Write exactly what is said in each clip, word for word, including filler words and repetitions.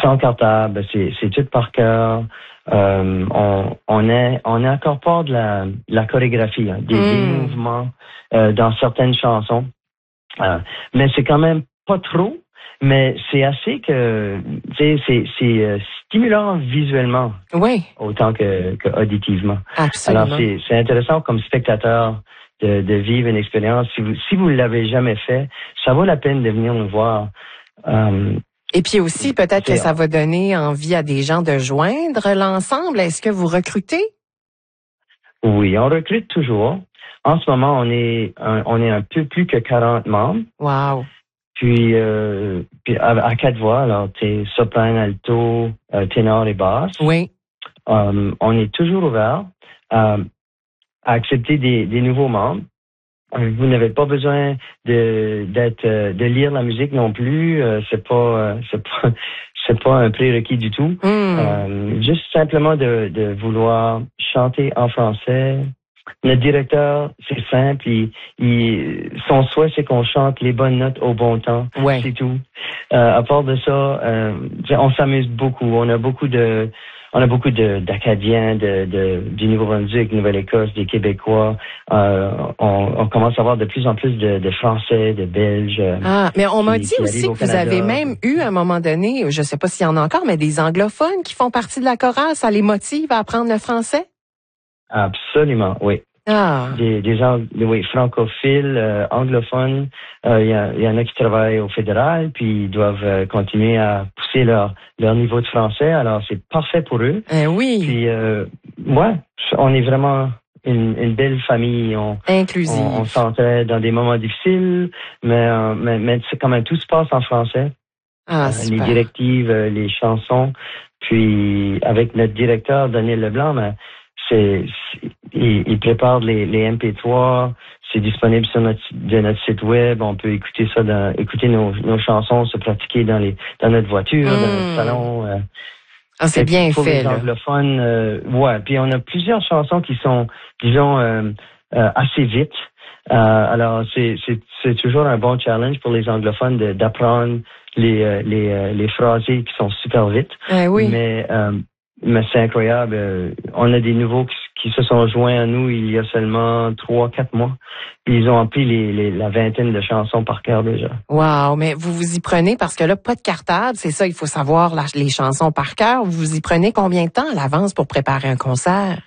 sans cartable, c'est, c'est tout par cœur. Euh, on, on est, on incorpore de la, de la chorégraphie, hein, des, mm. des mouvements euh, dans certaines chansons. Euh, mais c'est quand même pas trop, mais c'est assez que, tu sais, c'est, c'est euh, stimulant visuellement. Oui. Autant que, que auditivement. Absolument. Alors, c'est, c'est intéressant comme spectateur de, de vivre une expérience. Si vous, si vous l'avez jamais fait, ça vaut la peine de venir nous voir. Euh, Et puis aussi, peut-être que ça va donner envie à des gens de joindre l'ensemble. Est-ce que vous recrutez? Oui, on recrute toujours. En ce moment, on est un, on est un peu plus que quarante membres. Wow. Puis, euh, puis à, à quatre voix, alors t'es soprano, alto, euh, ténor et basse. Oui. Euh, on est toujours ouvert à, à accepter des, des nouveaux membres. Vous n'avez pas besoin de d'être de lire la musique non plus. Euh, c'est pas c'est pas c'est pas un prérequis du tout. Mm. Euh, juste simplement de de vouloir chanter en français. Notre directeur, c'est simple. Il, il, son souhait, c'est qu'on chante les bonnes notes au bon temps. Ouais. C'est tout. Euh, à part de ça, euh, on s'amuse beaucoup. On a beaucoup de On a beaucoup de, d'Acadiens de, de, du Nouveau-Brunswick, Nouvelle-Écosse, des Québécois. Euh, on, on commence à avoir de plus en plus de, de Français, de Belges. Ah, mais on m'a qui, dit qui aussi que vous Canada. avez même eu à un moment donné, je ne sais pas s'il y en a encore, mais des anglophones qui font partie de la chorale. Ça les motive à apprendre le français? Absolument, oui. Ah. Des, des gens, oui, francophiles, euh, anglophones. Il euh, y, y en a qui travaillent au fédéral, puis ils doivent euh, continuer à pousser leur leur niveau de français. Alors c'est parfait pour eux. Eh oui. Puis euh, ouais, on est vraiment une, une belle famille. On, Inclusive. On, on s'entraide dans des moments difficiles, mais euh, mais, mais c'est quand même tout se passe en français. Ah, euh, les directives, euh, les chansons. Puis avec notre directeur Daniel Leblanc, ben, c'est, c'est il, il prépare les, les M P trois, c'est disponible sur notre de notre site web, on peut écouter ça dans, écouter nos, nos chansons, se pratiquer dans les dans notre voiture, mmh. dans notre salon. Euh, ah, c'est bien pour fait. Les anglophones, euh, ouais. Puis on a plusieurs chansons qui sont, disons, euh, euh, assez vite. Euh, alors c'est c'est c'est toujours un bon challenge pour les anglophones de, d'apprendre les euh, les euh, les phrasés qui sont super vite. Eh oui. Mais euh, Mais c'est incroyable. On a des nouveaux qui, qui se sont joints à nous il y a seulement trois, quatre mois. Puis ils ont appris les, les, la vingtaine de chansons par cœur déjà. Wow, mais vous vous y prenez parce que là, pas de cartable, c'est ça, il faut savoir la, les chansons par cœur. Vous vous y prenez combien de temps à l'avance pour préparer un concert?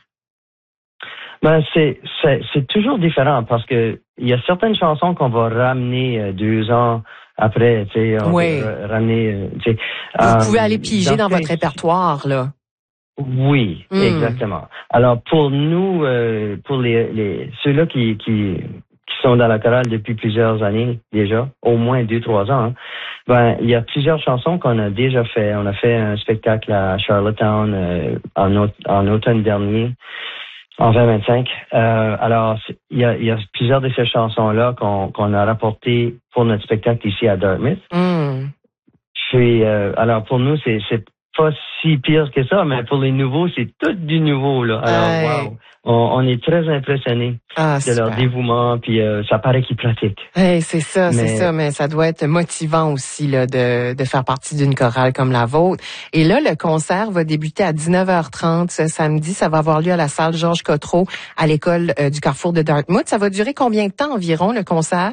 Ben c'est c'est, c'est toujours différent parce que il y a certaines chansons qu'on va ramener euh, deux ans après, tu sais, on oui. va ramener. Tu sais, vous euh, pouvez aller piger dans, dans votre répertoire là. Oui, mm. exactement. Alors pour nous, euh, pour les, les ceux-là qui, qui qui sont dans la chorale depuis plusieurs années déjà, au moins deux trois ans, hein, ben il y a plusieurs chansons qu'on a déjà fait. On a fait un spectacle à Charlottetown euh, en, aut- en automne dernier, en vingt vingt-cinq. Euh, alors il y a il y a plusieurs de ces chansons-là qu'on qu'on a rapportées pour notre spectacle ici à Dartmouth. Mm. Puis euh, alors pour nous c'est c'est pas si pire que ça, mais pour les nouveaux, c'est tout du nouveau, là. Alors, hey. wow, on, on est très impressionnés ah, de super. leur dévouement, puis euh, ça paraît qu'ils pratiquent. Hey, c'est ça, mais... c'est ça, mais ça doit être motivant aussi, là, de, de faire partie d'une chorale comme la vôtre. Et là, le concert va débuter à dix-neuf heures trente ce samedi. Ça va avoir lieu à la salle Georges Cotreau, à l'école euh, du Carrefour de Dartmouth. Ça va durer combien de temps environ, le concert?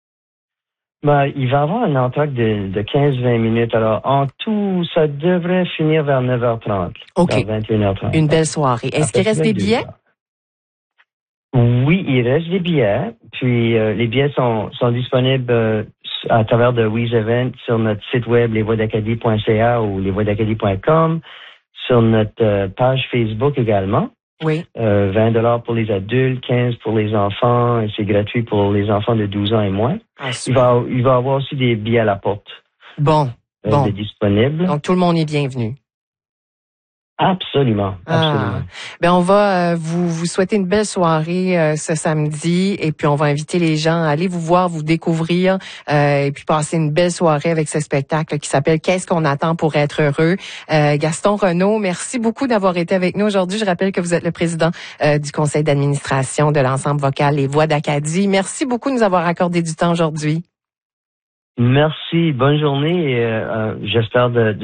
Ben, il va y avoir un entracte de, de quinze à vingt minutes. Alors, en tout, ça devrait finir vers neuf heures trente. OK. Vers vingt et une heures trente. Une belle soirée. Est-ce qu'il reste des billets? Oui, il reste des billets. Puis, euh, les billets sont, sont disponibles euh, à travers de We Event sur notre site web les voix d'acadie point c a ou les voix d'acadie point com, sur notre euh, page Facebook également. Oui. Euh, vingt dollars pour les adultes, quinze pour les enfants, et c'est gratuit pour les enfants de douze ans et moins. Ah, il va, il va y avoir aussi des billets à la porte. Bon, euh, bon. disponibles. Donc tout le monde est bienvenu. Absolument, absolument. Ah. Ben on va euh, vous vous souhaiter une belle soirée euh, ce samedi et puis on va inviter les gens à aller vous voir, vous découvrir euh, et puis passer une belle soirée avec ce spectacle qui s'appelle Qu'est-ce qu'on attend pour être heureux. Euh, Gaston Renaud, merci beaucoup d'avoir été avec nous aujourd'hui. Je rappelle que vous êtes le président euh, du conseil d'administration de l'ensemble vocal Les Voix d'Acadie. Merci beaucoup de nous avoir accordé du temps aujourd'hui. Merci, bonne journée et euh, j'espère de, de